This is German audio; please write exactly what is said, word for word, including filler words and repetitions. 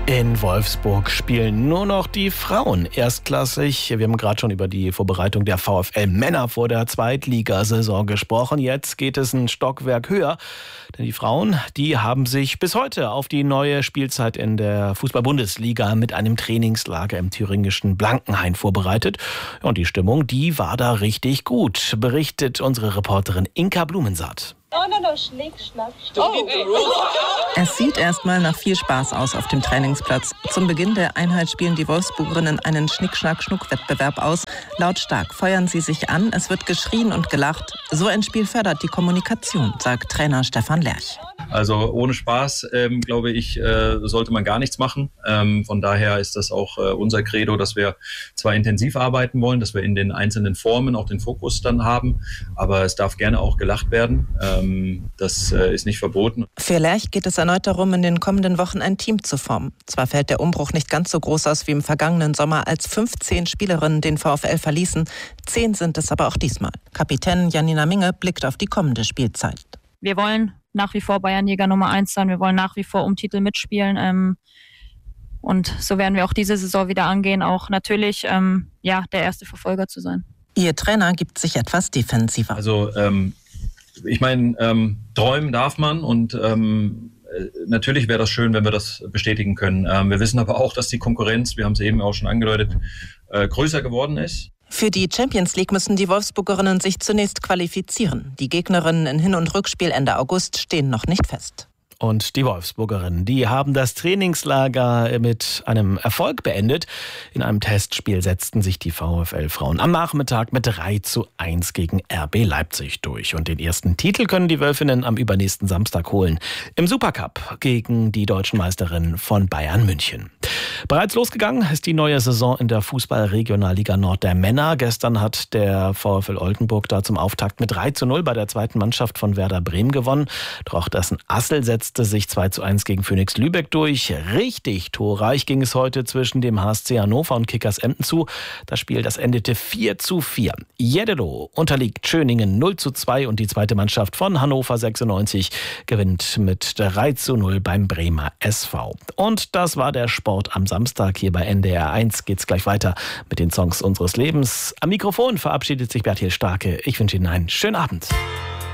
In Wolfsburg spielen nur noch die Frauen erstklassig. Wir haben gerade schon über die Vorbereitung der VfL-Männer vor der Zweitligasaison gesprochen. Jetzt geht es ein Stockwerk höher. Denn die Frauen, die haben sich bis heute auf die neue Spielzeit in der Fußball-Bundesliga mit einem Trainingslager im thüringischen Blankenhain vorbereitet. Und die Stimmung, die war da richtig gut, berichtet unsere Reporterin Inka Blumensaat. Oh, no, no, Schnick, Schnack, oh, okay. Es sieht erstmal nach viel Spaß aus auf dem Trainingsplatz. Zum Beginn der Einheit spielen die Wolfsburgerinnen einen Schnick-Schnack-Schnuck-Wettbewerb aus. Lautstark feuern sie sich an, es wird geschrien und gelacht. So ein Spiel fördert die Kommunikation, sagt Trainer Stefan Lerch. Also ohne Spaß, ähm, glaube ich, äh, sollte man gar nichts machen. Ähm, von daher ist das auch äh, unser Credo, dass wir zwar intensiv arbeiten wollen, dass wir in den einzelnen Formen auch den Fokus dann haben, aber es darf gerne auch gelacht werden. Ähm, das äh, ist nicht verboten. Für Lerch geht es erneut darum, in den kommenden Wochen ein Team zu formen. Zwar fällt der Umbruch nicht ganz so groß aus wie im vergangenen Sommer, als fünfzehn Spielerinnen den VfL verließen. Zehn sind es aber auch diesmal. Kapitänin Janina Minge blickt auf die kommende Spielzeit. Wir wollen nach wie vor Bayernjäger Nummer eins sein. Wir wollen nach wie vor um Titel mitspielen. Ähm, und so werden wir auch diese Saison wieder angehen, auch natürlich ähm, ja, der erste Verfolger zu sein. Ihr Trainer gibt sich etwas defensiver. Also ähm, ich meine, ähm, träumen darf man und ähm, natürlich wäre das schön, wenn wir das bestätigen können. Ähm, wir wissen aber auch, dass die Konkurrenz, wir haben es eben auch schon angedeutet, äh, größer geworden ist. Für die Champions League müssen die Wolfsburgerinnen sich zunächst qualifizieren. Die Gegnerinnen in Hin- und Rückspiel Ende August stehen noch nicht fest. Und die Wolfsburgerinnen, die haben das Trainingslager mit einem Erfolg beendet. In einem Testspiel setzten sich die VfL-Frauen am Nachmittag mit drei zu eins gegen R B Leipzig durch. Und den ersten Titel können die Wölfinnen am übernächsten Samstag holen. Im Supercup gegen die deutschen Meisterinnen von Bayern München. Bereits losgegangen ist die neue Saison in der Fußball-Regionalliga Nord der Männer. Gestern hat der VfL Oldenburg da zum Auftakt mit drei zu null bei der zweiten Mannschaft von Werder Bremen gewonnen. Doch auch dessen Assel setzt sich zwei zu eins gegen Phoenix Lübeck durch. Richtig torreich ging es heute zwischen dem H S C Hannover und Kickers Emden zu. Das Spiel, das endete vier zu vier. Jeddelo unterliegt Schöningen null zu zwei und die zweite Mannschaft von Hannover sechsundneunzig gewinnt mit drei zu null beim Bremer S V. Und das war der Sport am Samstag. Hier bei N D R eins geht's gleich weiter mit den Songs unseres Lebens. Am Mikrofon verabschiedet sich Bertil Starke. Ich wünsche Ihnen einen schönen Abend.